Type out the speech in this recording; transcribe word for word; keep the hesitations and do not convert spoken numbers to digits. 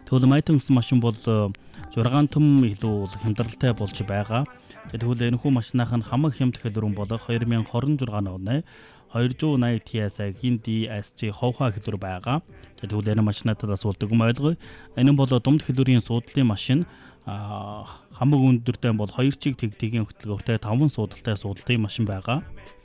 Тэгвэл Maiden гэсэн машин бол зургаан төм илүү хямдралтай болж байгаа. Тэгвэл энэ хүү машиных нь хамаг хямд хэлбэрэн болох two thousand twenty-six оны two eighty T S I-гийн D S G ховхаа хэлбэр байгаа. Тэгвэл энэ машинатад асуулдаг юм ойлгоё. Энэ нь бол дунд хэлбэрийн суудлын машин. Хамаг өндөртэй бол хоёр чиг тэгтгийн хөтөлбөртэй таван суудалтай суудалтын машин байгаа.